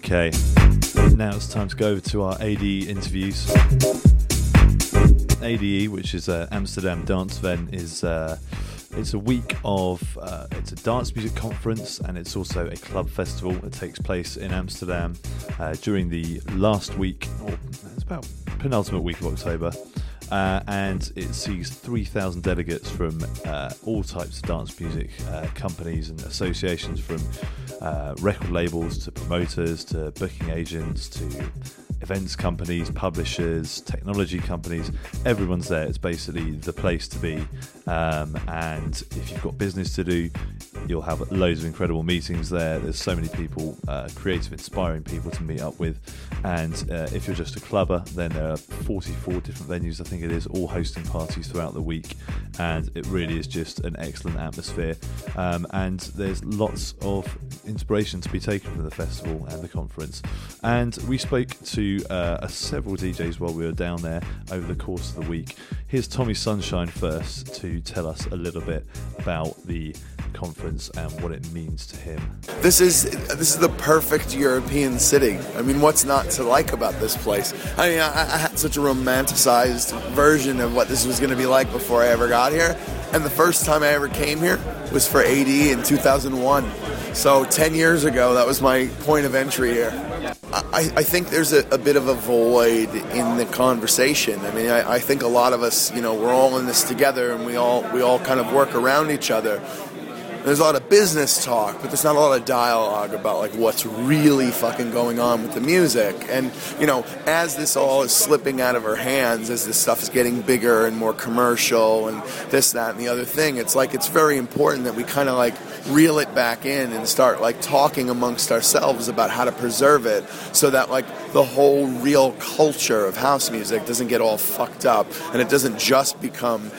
Okay, now it's time to go over to our ADE interviews. ADE, which is Amsterdam Dance Event, is it's a week of it's a dance music conference, and it's also a club festival that takes place in Amsterdam during the last week, or it's about penultimate week of October. And it sees 3,000 delegates from all types of dance music companies and associations, from record labels to promoters to booking agents to events companies, publishers, technology companies. Everyone's there. It's basically the place to be. And if you've got business to do, you'll have loads of incredible meetings there. There's so many people, creative, inspiring people to meet up with. And if you're just a clubber, then there are 44 different venues, I think it is, all hosting parties throughout the week. And it really is just an excellent atmosphere. And there's lots of inspiration to be taken from the festival and the conference. And we spoke to several DJs while we were down there over the course of the week. Here's Tommy Sunshine first to tell us a little bit about the conference and what it means to him. This is the perfect European city. I mean, what's not to like about this place? I mean, I had such a romanticized version of what this was going to be like before I ever got here, and the first time I ever came here was for AD in 2001. So 10 years ago, that was my point of entry here. I think there's a bit of a void in the conversation. I mean, I think a lot of us, we're all in this together, and we all kind of work around each other. There's a lot of business talk, but there's not a lot of dialogue about like what's really fucking going on with the music. And as this all is slipping out of our hands, as this stuff is getting bigger and more commercial and this, that, and the other thing, it's very important that we kind of like reel it back in and start like talking amongst ourselves about how to preserve it, so that like the whole real culture of house music doesn't get all fucked up and it doesn't just become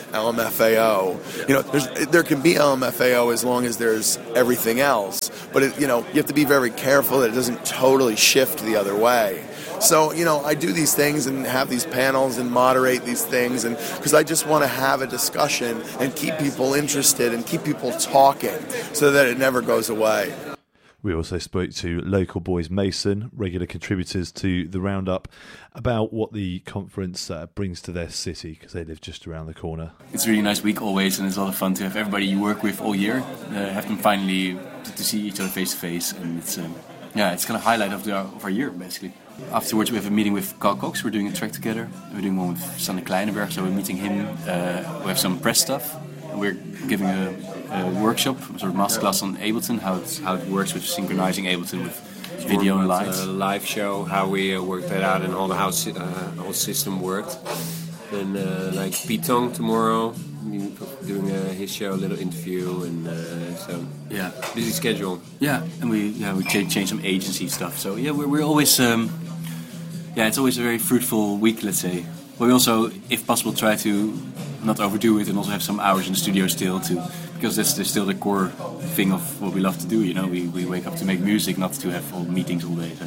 LMFAO. There can be LMFAO as long as there's everything else, but you have to be very careful that it doesn't totally shift the other way. So, I do these things and have these panels and moderate these things, and because I just want to have a discussion and keep people interested and keep people talking so that it never goes away. We also spoke to Local Boys Mason, regular contributors to the Roundup, about what the conference brings to their city, because they live just around the corner. It's a really nice week always, and it's a lot of fun to have everybody you work with all year, have them finally to see each other face to face, and it's kind of highlight of our year, basically. Afterwards, we have a meeting with Carl Cox. We're doing a track together. We're doing one with Sander Kleinenberg, so we're meeting him. We have some press stuff. And we're giving a workshop, a sort of masterclass on Ableton, how it works with synchronizing Ableton with video and lights. A live show, how we worked that out and all the how whole system worked. Then like Pete Tong tomorrow, doing his show, a little interview, and so yeah, busy schedule. Yeah, and we change some agency stuff. So yeah, we're always it's always a very fruitful week, let's say. But we also, if possible, try to not overdo it and also have some hours in the studio still because that's still the core thing of what we love to do. We wake up to make music, not to have all meetings all day. So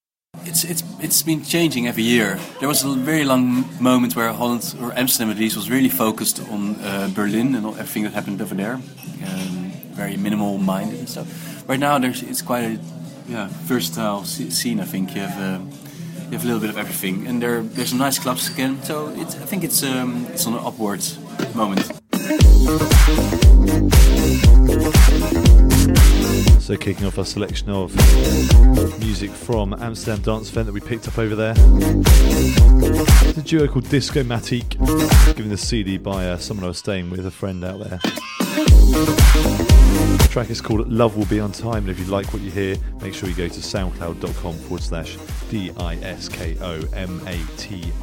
it's been changing every year. There was a very long moment where Holland, or Amsterdam at least, was really focused on Berlin and everything that happened over there, very minimal minded and stuff. Right now, it's quite a versatile scene. I think you have a little bit of everything, and there's some nice clubs again. So I think it's on an upward moment. So kicking off our selection of music from Amsterdam Dance Event that we picked up over there. It's a duo called Disco Matique, given the CD by someone I was staying with, a friend out there. The track is called Love Will Be On Time, and if you like what you hear, make sure you go to soundcloud.com/DISKOMATI.